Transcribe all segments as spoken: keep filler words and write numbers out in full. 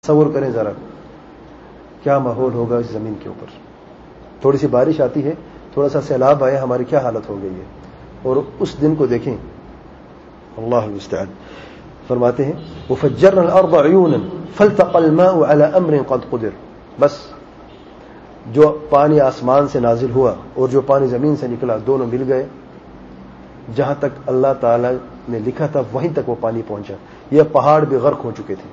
تصور کریں ذرا کیا ماحول ہوگا اس زمین کے اوپر. تھوڑی سی بارش آتی ہے، تھوڑا سا سیلاب آیا، ہماری کیا حالت ہو گئی ہے. اور اس دن کو دیکھیں، اللہ المستعان. فرماتے ہیں وَفَجَّرْنَا الْأَرْضَ عُيُونًا فَالْتَقَى الْمَاءُ عَلَى أَمْرٍ قَدْ قُدِرَ. بس جو پانی آسمان سے نازل ہوا اور جو پانی زمین سے نکلا، دونوں مل گئے. جہاں تک اللہ تعالی نے لکھا تھا وہیں تک وہ پانی پہنچا. یہ پہاڑ بھی غرق ہو چکے تھے.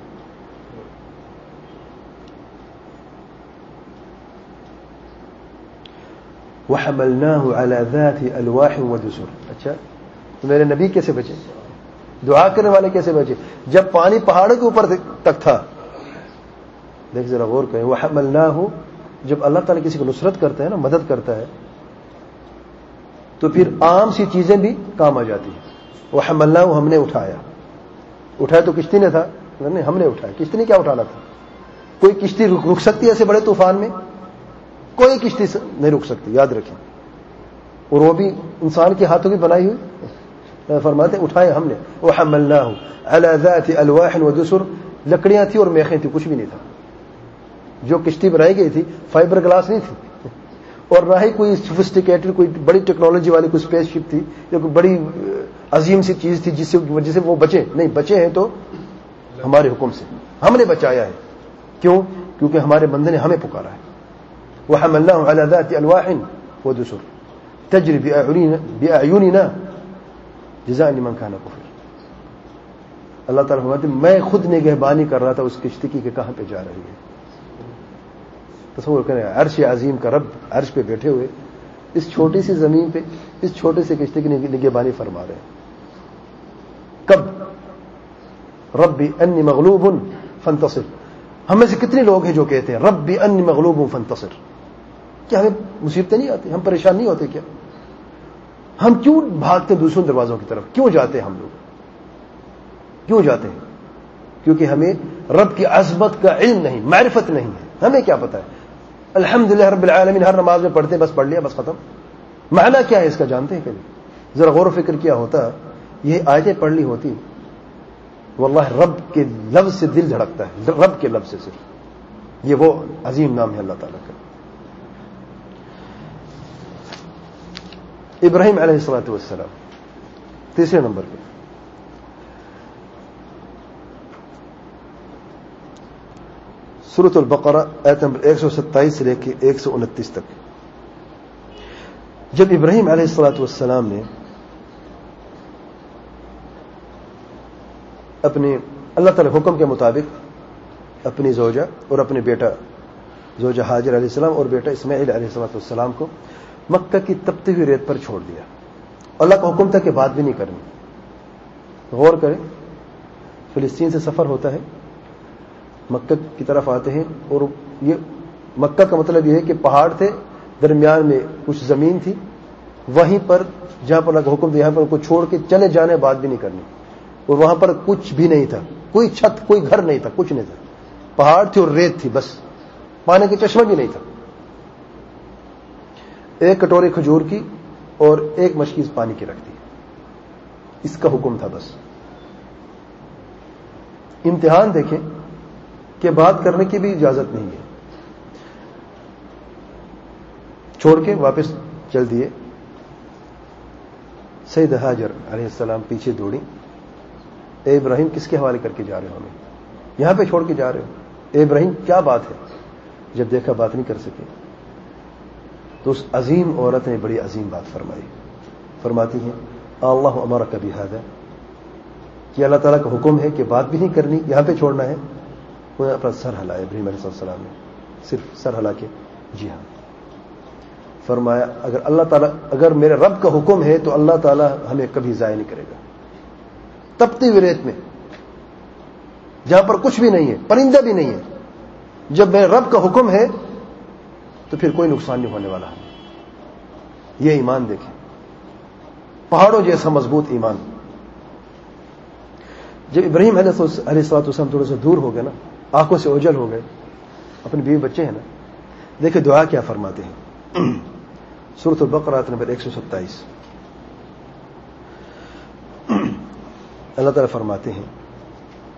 وَحَمَلْنَاهُ عَلَى ذَاتِ أَلْوَاحٍ وَدُسُرٍ. اچھا، تو میرے نبی کیسے بچے؟ دعا کرنے والے کیسے بچے جب پانی پہاڑوں کے اوپر تک تھا؟ دیکھ ذرا غور کریں. وَحَمَلْنَاهُ، جب اللہ تعالیٰ کسی کو نصرت کرتا ہے نا، مدد کرتا ہے، تو پھر عام سی چیزیں بھی کام آ جاتی ہیں. وَحَمَلْنَاهُ، ہم نے اٹھایا. اٹھایا تو کشتی نے تھا؟ نہیں، ہم نے اٹھایا. کشتی نے کیا اٹھانا تھا؟ کوئی کشتی رک سکتی ہے ایسے بڑے طوفان میں؟ کوئی کشتی نہیں رک سکتی، یاد رکھیں. اور وہ بھی انسان کے ہاتھوں کی بنائی ہوئی. فرماتے اٹھائے ہم نے. وَحَمَلْنَاهُ عَلَى ذَاتِ أَلْوَاحٍ وَدُسُرٍ. لکڑیاں تھی اور میخیں تھی، کچھ بھی نہیں تھا. جو کشتی بنائی گئی تھی فائبر گلاس نہیں تھی، اور نہ ہی کوئی سوفسٹیکیٹڈ کوئی بڑی ٹیکنالوجی والی کوئی اسپیس شپ تھی یا کوئی بڑی عظیم سی چیز تھی جس سے وجہ سے وہ بچے. نہیں، بچے ہیں تو ہمارے حکم سے. ہم نے بچایا ہے. کیوں؟ کیونکہ ہمارے بندے نے ہمیں پکارا ہے. وَحَمَلْنَاهُ عَلَى ذَاتِ أَلْوَاحٍ وَدُسُرٍ تَجْرِي بِأَعْيُنِنَا جَزَاءً لِمَنْ كَانَ كُفِرَ. اللہ تعالیٰ فرماتے ہیں میں خود نگہبانی کر رہا تھا اس کشتی کی کہ کہاں پہ جا رہی ہے. تصور کریں، عرش عظیم کا رب عرش پہ بیٹھے ہوئے اس چھوٹی سی زمین پہ اس چھوٹے سے کشتی کی نگہبانی فرما رہے ہیں. کب؟ ربی انی مغلوب فانتصر. ہم میں سے کتنے لوگ ہیں جو کہتے ہیں ربی انی مغلوب فانتصر؟ کیا ہمیں مصیبتیں نہیں آتی؟ ہم پریشان نہیں ہوتے کیا؟ ہم کیوں بھاگتے دوسروں دروازوں کی طرف؟ کیوں جاتے ہیں ہم لوگ؟ کیوں جاتے ہیں؟ کیونکہ ہمیں رب کی عظمت کا علم نہیں، معرفت نہیں ہے. ہمیں کیا پتا ہے؟ الحمدللہ رب العالمین ہر نماز میں پڑھتے ہیں، بس پڑھ لیا، بس ختم. معنی کیا ہے اس کا جانتے ہیں کبھی؟ ذرا غور و فکر کیا ہوتا، یہ آیتیں پڑھ لی ہوتی، واللہ رب کے لفظ سے دل دھڑکتا ہے. رب کے لفظ سے صرف. یہ وہ عظیم نام ہے اللہ تعالیٰ کا. ابراہیم علیہ الصلوۃ والسلام تیسرے نمبر پہ. سورۃ البقرہ آیت نمبر ایک سو ستائیس سے لے کے ایک سو انتیس تک. جب ابراہیم علیہ الصلوۃ والسلام نے اپنے اللہ تعالی حکم کے مطابق اپنی زوجہ اور اپنے بیٹا زوجہ ہاجر علیہ السلام اور بیٹا اسماعیل علیہ الصلوۃ والسلام کو مکہ کی تپتی ہوئی ریت پر چھوڑ دیا. اللہ کا حکم تھا کہ بات بھی نہیں کرنی. غور کریں، فلسطین سے سفر ہوتا ہے، مکہ کی طرف آتے ہیں، اور یہ مکہ کا مطلب یہ ہے کہ پہاڑ تھے، درمیان میں کچھ زمین تھی، وہیں پر جہاں پر اللہ کا حکم دیا یہاں پر ان کو چھوڑ کے چلے جانے، بات بھی نہیں کرنی. اور وہاں پر کچھ بھی نہیں تھا، کوئی چھت، کوئی گھر نہیں تھا، کچھ نہیں تھا. پہاڑ تھی اور ریت تھی، بس. پانی کا چشمہ بھی نہیں تھا. ایک کٹوری کھجور کی اور ایک مشکیز پانی کی رکھ دی. اس کا حکم تھا بس. امتحان دیکھیں کہ بات کرنے کی بھی اجازت نہیں ہے. چھوڑ کے واپس چل دیے. سیدہ ہاجر علیہ السلام پیچھے دوڑی. اے ابراہیم کس کے حوالے کر کے جا رہے ہو؟ ہمیں یہاں پہ چھوڑ کے جا رہے ہو؟ اے ابراہیم کیا بات ہے؟ جب دیکھا بات نہیں کر سکے تو اس عظیم عورت نے بڑی عظیم بات فرمائی. فرماتی ہیں اللہ امرک بہذا، کہ اللہ تعالیٰ کا حکم ہے کہ بات بھی نہیں کرنی، یہاں پہ چھوڑنا ہے. انہوں نے اپنا سر ہلایا. ابراہیم علیہ السلام نے صرف سر ہلا کے جی ہاں. فرمایا اگر اللہ تعالیٰ اگر میرے رب کا حکم ہے تو اللہ تعالیٰ ہمیں کبھی ضائع نہیں کرے گا. تپتی ہوئی ریت میں جہاں پر کچھ بھی نہیں ہے، پرندہ بھی نہیں ہے، جب میرے رب کا حکم ہے تو پھر کوئی نقصان نہیں ہونے والا. یہ ایمان دیکھیں، پہاڑوں جیسا مضبوط ایمان. جب ابراہیم علیہ الصلوۃ والسلام تھوڑے سے دور ہو گئے نا، آنکھوں سے اوجھل ہو گئے، اپنے بیوی بچے ہیں نا، دیکھیں دعا کیا فرماتے ہیں. سورۃ البقرہ آیت نمبر ایک سو ستائیس. اللہ تعالیٰ فرماتے ہیں